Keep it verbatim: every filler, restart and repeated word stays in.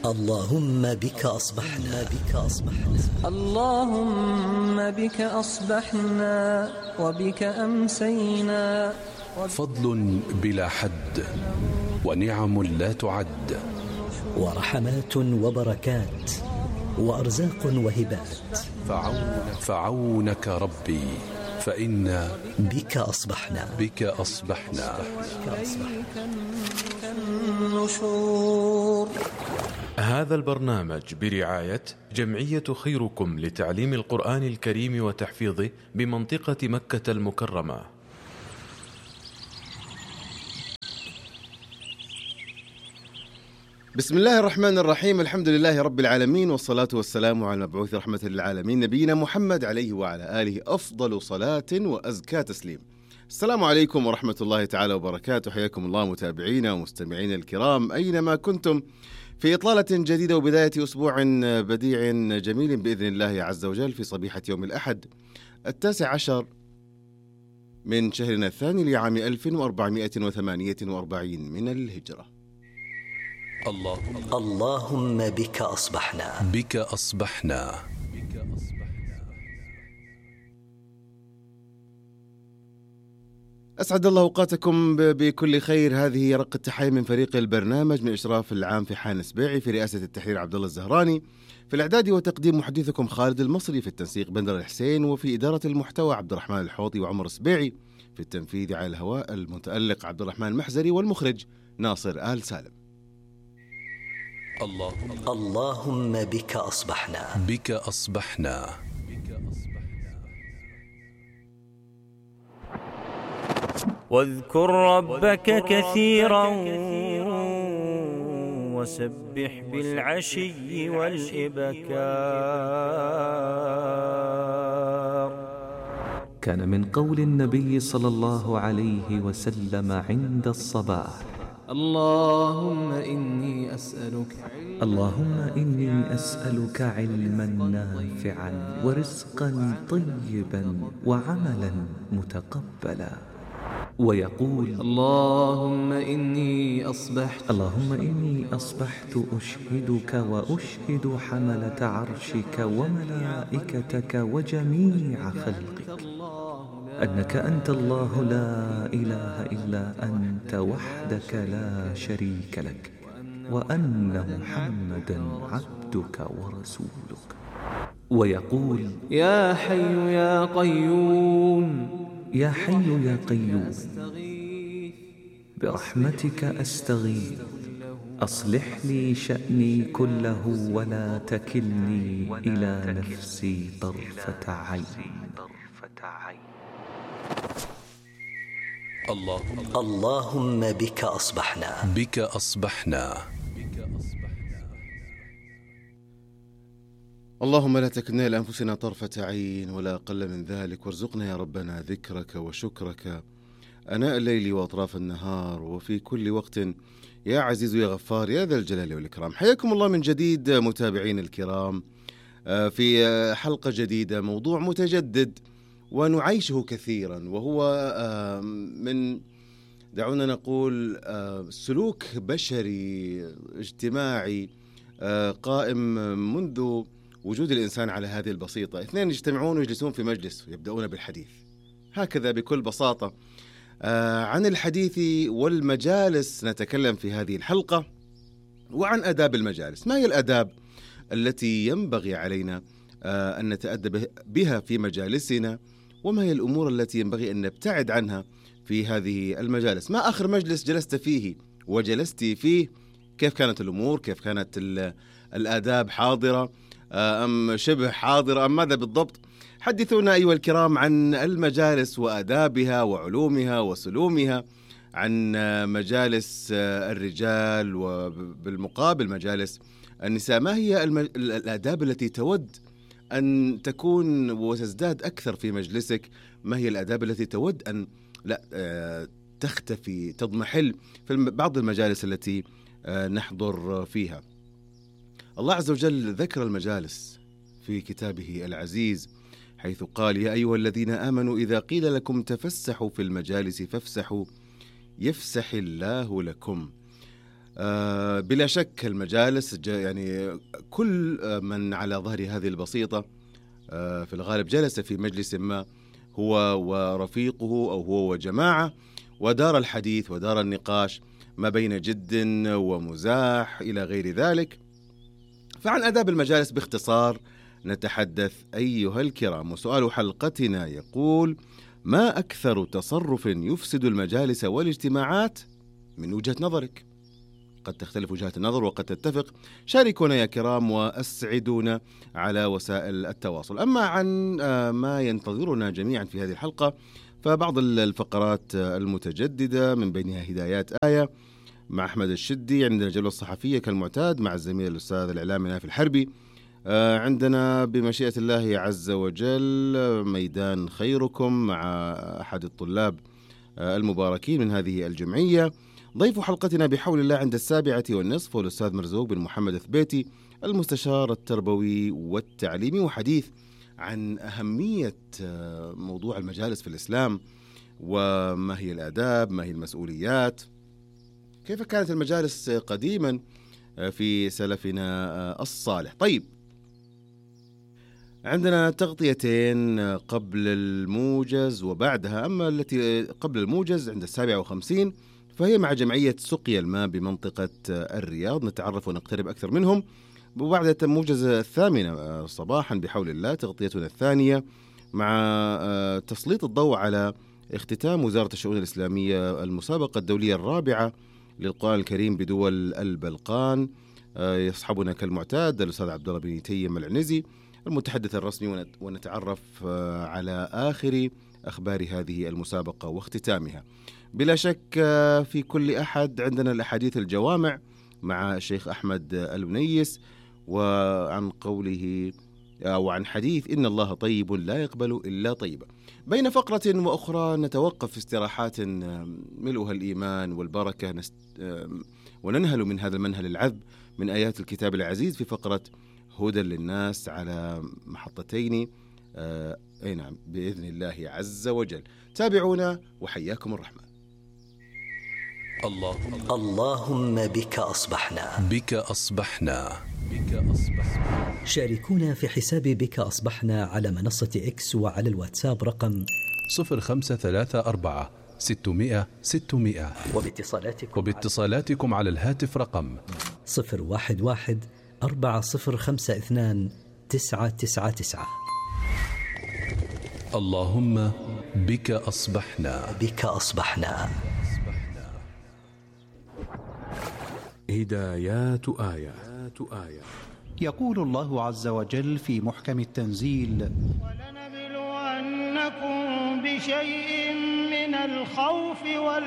اللهم بك أصبحنا بك أصبحنا اللهم بك أصبحنا وبك أمسينا. فضل بلا حد ونعم لا تعد، ورحمات وبركات وأرزاق وهبات. فعونك, فعونك ربي فإنا بك أصبحنا بك أصبحنا النشور. هذا البرنامج برعاية جمعية خيركم لتعليم القرآن الكريم وتحفيظه بمنطقة مكة المكرمة. بسم الله الرحمن الرحيم، الحمد لله رب العالمين، والصلاة والسلام على المبعوث رحمة للعالمين نبينا محمد عليه وعلى آله أفضل صلاة وأزكى تسليم. السلام عليكم ورحمة الله تعالى وبركاته، حياكم الله متابعينا ومستمعينا الكرام أينما كنتم في إطلالة جديدة وبداية أسبوع بديع جميل بإذن الله عز وجل في صبيحة يوم الأحد التاسع عشر من شهرنا الثاني لعام ألف وأربعمائة وثمانية وأربعين من الهجرة. اللهم اللهم بك أصبحنا بك أصبحنا أسعد الله أوقاتكم بكل خير. هذه رق التحية من فريق البرنامج من إشراف العام في حان سبيعي، في رئاسة التحرير عبد الله الزهراني، في الإعداد وتقديم محدثكم خالد المصري، في التنسيق بندر الحسين، وفي إدارة المحتوى عبد الرحمن الحوطي وعمر سبيعي، في التنفيذ على الهواء المتألق عبد الرحمن المحزري، والمخرج ناصر آل سالم. اللهم اللهم بك أصبحنا بك أصبحنا واذكر ربك كثيرا وسبح بالعشي والإبكار. كان من قول النبي صلى الله عليه وسلم عند الصباح: اللهم إني أسألك اللهم إني أسألك علما نافعا ورزقا طيبا وعملا متقبلا. ويقول: اللهم إني أصبحت اللهم إني أصبحت أشهدك وأشهد حملة عرشك وملائكتك وجميع خلقك أنك أنت الله لا إله إلا أنت وحدك لا شريك لك، وأن محمدا عبدك ورسولك. ويقول: يا حي يا قيوم يا حي يا قيوم برحمتك أستغيث أصلح لي شأني كله ولا تكلني إلى نفسي طرفة عين. اللهم اللهم بك أصبحنا بك أصبحنا اللهم لا تكلنا إلى أنفسنا طرفة عين ولا أقل من ذلك، وارزقنا يا ربنا ذكرك وشكرك أناء الليل وأطراف النهار وفي كل وقت يا عزيز يا غفار يا ذا الجلال والإكرام. حياكم الله من جديد متابعين الكرام في حلقة جديدة، موضوع متجدد ونعيشه كثيرا، وهو من دعونا نقول سلوك بشري اجتماعي قائم منذ وجود الإنسان على هذه البسيطة. اثنين يجتمعون ويجلسون في مجلس ويبدأون بالحديث هكذا بكل بساطة. عن الحديث والمجالس نتكلم في هذه الحلقة، وعن آداب المجالس. ما هي الآداب التي ينبغي علينا أن نتأدب بها في مجالسنا، وما هي الأمور التي ينبغي أن نبتعد عنها في هذه المجالس؟ ما آخر مجلس جلست فيه وجلستي فيه؟ كيف كانت الأمور؟ كيف كانت الآداب حاضرة أم شبه حاضرة أم ماذا بالضبط؟ حدثونا أيها الكرام عن المجالس وآدابها وعلومها وسلومها، عن مجالس الرجال وبالمقابل مجالس النساء. ما هي الآداب التي تود أن تكون وتزداد أكثر في مجلسك؟ ما هي الآداب التي تود أن لا تختفي تضمحل في بعض المجالس التي نحضر فيها؟ الله عز وجل ذكر المجالس في كتابه العزيز، حيث قال: يا أيها الذين آمنوا إذا قيل لكم تفسحوا في المجالس فافسحوا يفسح الله لكم. آه بلا شك المجالس يعني كل من على ظهر هذه البسيطة آه في الغالب جلس في مجلس ما هو ورفيقه أو هو وجماعة، ودار الحديث ودار النقاش ما بين جد ومزاح إلى غير ذلك. فعن آداب المجالس باختصار نتحدث أيها الكرام، وسؤال حلقتنا يقول: ما أكثر تصرف يفسد المجالس والاجتماعات من وجهة نظرك؟ قد تختلف وجهات النظر وقد تتفق. شاركونا يا كرام وأسعدونا على وسائل التواصل. أما عن ما ينتظرنا جميعا في هذه الحلقة فبعض الفقرات المتجددة من بينها هدايات آية مع أحمد الشدي، عندنا الجولة الصحفية كالمعتاد مع الزميل الأستاذ الإعلامي نايف الحربي، عندنا بمشيئة الله عز وجل ميدان خيركم مع أحد الطلاب المباركين من هذه الجمعية. ضيف حلقتنا بحول الله عند السابعة والنصف والأستاذ مرزوق بن محمد الثبيتي المستشار التربوي والتعليمي، وحديث عن أهمية موضوع المجالس في الإسلام، وما هي الآداب، ما هي المسؤوليات، كيف كانت المجالس قديما في سلفنا الصالح. طيب، عندنا تغطيتين قبل الموجز وبعدها. أما التي قبل الموجز عند السابعة وخمسين فهي مع جمعية سقيا الماء بمنطقة الرياض، نتعرف ونقترب أكثر منهم. وبعد الموجز الثامنة صباحا بحول الله تغطيتنا الثانية مع تسليط الضوء على اختتام وزارة الشؤون الإسلامية المسابقة الدولية الرابعة للقرآن الكريم بدول البلقان. يصحبنا كالمعتاد الأستاذ عبد الله بن تيم العنزي المتحدث الرسمي، ونتعرف على آخر أخبار هذه المسابقة واختتامها. بلا شك في كل أحد عندنا الأحاديث الجوامع مع الشيخ أحمد البنيس، وعن قوله أو عن حديث إن الله طيب لا يقبل إلا طيبا. بين فقرة وأخرى نتوقف في استراحات ملؤها الإيمان والبركة نست... وننهل من هذا المنهل العذب من آيات الكتاب العزيز في فقرة هدى للناس على محطتين آه... أي نعم بإذن الله عز وجل. تابعونا وحياكم الرحمن. اللهم اللهم بك أصبحنا بك أصبحنا بك أصبحنا. شاركونا في حساب بك أصبحنا على منصة إكس وعلى الواتساب رقم صفر خمسة ثلاثة أربعة ستمائة ستمائة، وباتصالاتكم وباتصالاتكم على الهاتف رقم صفر واحد واحد أربعة صفر خمسة اثنان تسعة تسعة تسعة. اللهم بك أصبحنا بك أصبحنا. هدايات آية. آية يقول الله عز وجل في محكم التنزيل: ولنبلونكم بشيء من الخوف وال